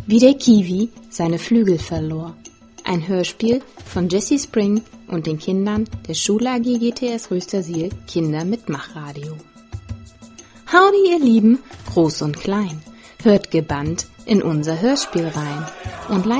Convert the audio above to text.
Wie der Kiwi seine Flügel verlor. Ein Hörspiel von Jessie Spring und den Kindern der Schule AG GTS Rüstersiel Kinder mit Machradio. Howdy ihr Lieben, groß und klein, hört gebannt in unser Hörspiel rein und